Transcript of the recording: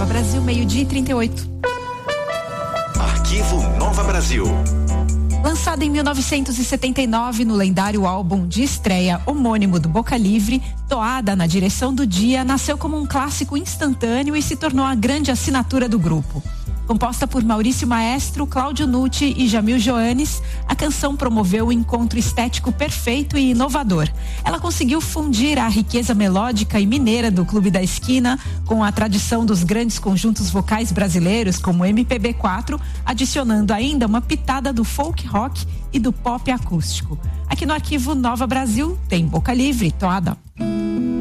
Nova Brasil, 12:38. Arquivo Nova Brasil. Lançado em 1979 no lendário álbum de estreia homônimo do Boca Livre, Toada na Direção do Dia nasceu como um clássico instantâneo e se tornou a grande assinatura do grupo. Composta por Maurício Maestro, Cláudio Nucci e Jamil Joanes, a canção promoveu um encontro estético perfeito e inovador. Ela conseguiu fundir a riqueza melódica e mineira do Clube da Esquina com a tradição dos grandes conjuntos vocais brasileiros, como MPB4, adicionando ainda uma pitada do folk rock e do pop acústico. Aqui no Arquivo Nova Brasil tem Boca Livre, Toada.